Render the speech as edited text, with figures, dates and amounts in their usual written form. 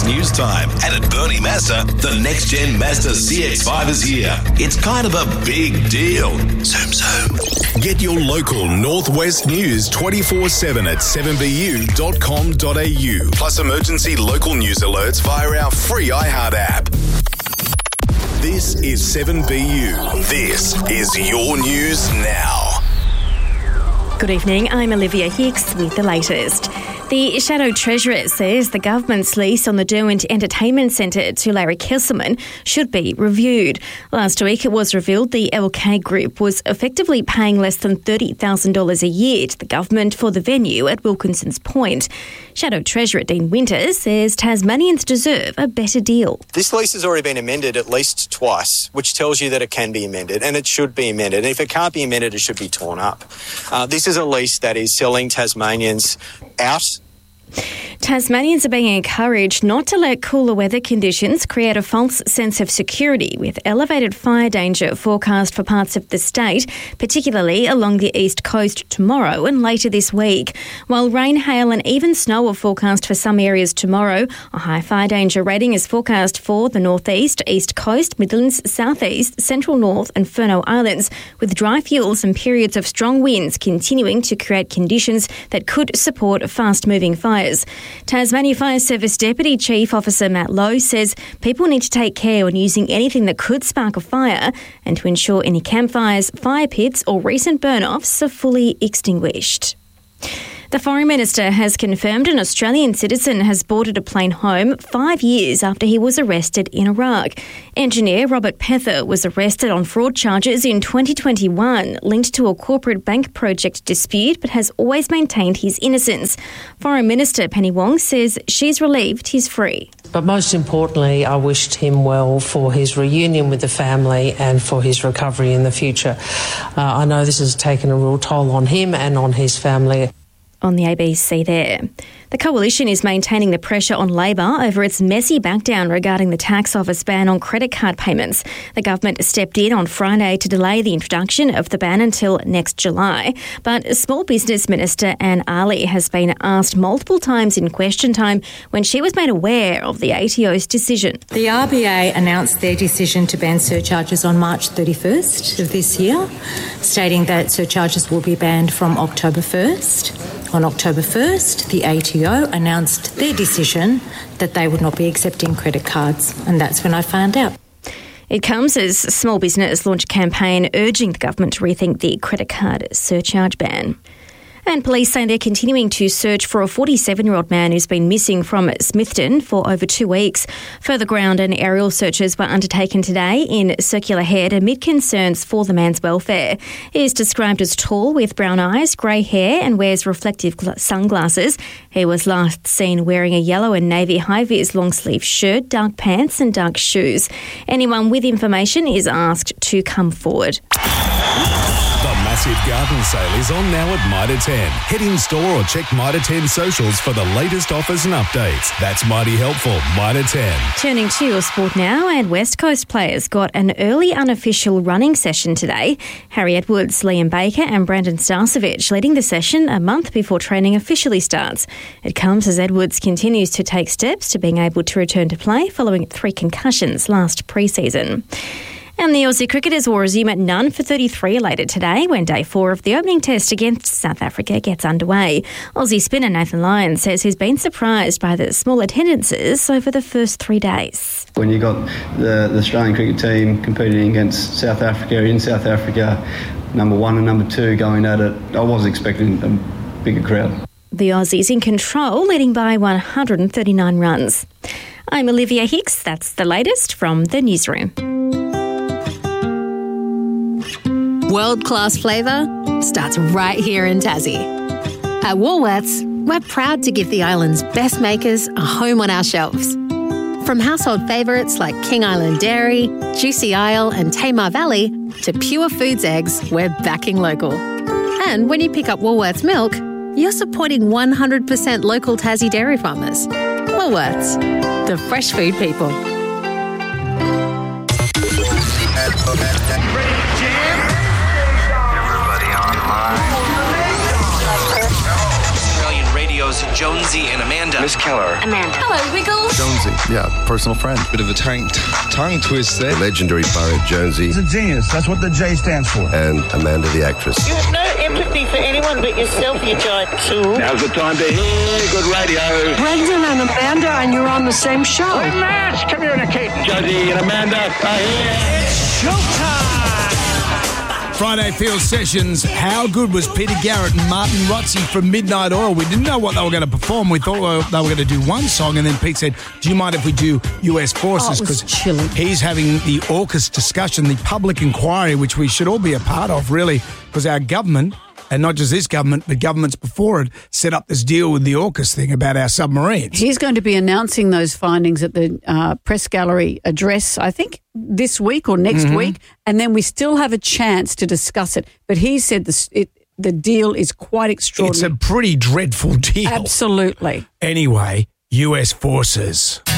It's news time. And at Bernie Mazda, the next-gen Mazda CX-5 is here. It's kind of a big deal. Zoom, zoom. Get your local Northwest news 24/7 at 7bu.com.au. Plus emergency local news alerts via our free iHeart app. This is 7BU. This is your news now. Good evening, I'm Olivia Hicks with the latest. The Shadow Treasurer says the government's lease on the Derwent Entertainment Centre to Larry Kesselman should be reviewed. Last week it was revealed the LK Group was effectively paying less than $30,000 a year to the government for the venue at Wilkinson's Point. Shadow Treasurer Dean Winters says Tasmanians deserve a better deal. This lease has already been amended at least twice, which tells you that it can be amended and it should be amended. And if it can't be amended, it should be torn up. This is a lease that is selling Tasmanians out. Tasmanians are being encouraged not to let cooler weather conditions create a false sense of security, with elevated fire danger forecast for parts of the state, particularly along the east coast tomorrow and later this week. While rain, hail and even snow are forecast for some areas tomorrow, a high fire danger rating is forecast for the northeast, east coast, Midlands, southeast, central north and Furneaux Islands, with dry fuels and periods of strong winds continuing to create conditions that could support fast-moving fires. Tasmania Fire Service Deputy Chief Officer Matt Lowe says people need to take care when using anything that could spark a fire and to ensure any campfires, fire pits or recent burn-offs are fully extinguished. The Foreign Minister has confirmed an Australian citizen has boarded a plane home 5 years after he was arrested in Iraq. Engineer Robert Pether was arrested on fraud charges in 2021 linked to a corporate bank project dispute but has always maintained his innocence. Foreign Minister Penny Wong says she's relieved he's free. But most importantly, I wished him well for his reunion with the family and for his recovery in the future. I know this has taken a real toll on him and on his family. On the ABC there. The Coalition is maintaining the pressure on Labor over its messy backdown regarding the tax office ban on credit card payments. The government stepped in on Friday to delay the introduction of the ban until next July. But Small Business Minister Anne Ali has been asked multiple times in question time when she was made aware of the ATO's decision. The RBA announced their decision to ban surcharges on March 31st of this year, stating that surcharges will be banned from October 1st. On October 1st, the ATO announced their decision that they would not be accepting credit cards, and that's when I found out. It comes as small business launched a campaign urging the government to rethink the credit card surcharge ban. And police say they're continuing to search for a 47-year-old man who's been missing from Smithton for over 2 weeks. Further ground and aerial searches were undertaken today in Circular Head amid concerns for the man's welfare. He is described as tall with brown eyes, grey hair and wears reflective sunglasses. He was last seen wearing a yellow and navy high-vis long-sleeve shirt, dark pants and dark shoes. Anyone with information is asked to come forward. The massive garden sale is on now at Mitre 10. Head in store or check Mitre 10 socials for the latest offers and updates. That's mighty helpful, Mitre 10. Turning to your sport now, and West Coast players got an early unofficial running session today. Harry Edwards, Liam Baker and Brandon Starcevich leading the session a month before training officially starts. It comes as Edwards continues to take steps to being able to return to play following 3 concussions last pre-season. And the Aussie cricketers will resume at none for 33 later today when day 4 of the opening test against South Africa gets underway. Aussie spinner Nathan Lyon says he's been surprised by the small attendances over the first 3 days. When you got the Australian cricket team competing against South Africa in South Africa, number 1 and number 2 going at it, I was expecting a bigger crowd. The Aussies in control, leading by 139 runs. I'm Olivia Hicks. That's the latest from the newsroom. World-class flavour starts right here in Tassie. At Woolworths, we're proud to give the island's best makers a home on our shelves. From household favourites like King Island Dairy, Juicy Isle and Tamar Valley to Pure Foods eggs, we're backing local. And when you pick up Woolworths milk, you're supporting 100% local Tassie dairy farmers. Woolworths, the fresh food people. duos Jonesy and Amanda. Miss Keller. Amanda. Hello, Wiggles. Jonesy, yeah, personal friend. Bit of a tongue twist there. The legendary poet Jonesy. He's a genius. That's what the J stands for. And Amanda, the actress. You have no empathy for anyone but yourself, you giant tool. Now's the time to hear good radio. Brendan and Amanda, and you're on the same show. We're mass communicating. Jonesy and Amanda are here. It's showtime! Friday Field Sessions. How good was Peter Garrett and Martin Rotzi from Midnight Oil? We didn't know what they were going to perform. We thought they were going to do one song, and then Pete said, do you mind if we do US Forces? Because he's having the AUKUS discussion, the public inquiry, which we should all be a part of, really, because our government, and not just this government, but governments before it, set up this deal with the AUKUS thing about our submarines. He's going to be announcing those findings at the press gallery address, I think, this week or next week, and then we still have a chance to discuss it. But he said the deal is quite extraordinary. It's a pretty dreadful deal. Absolutely. Anyway, US Forces.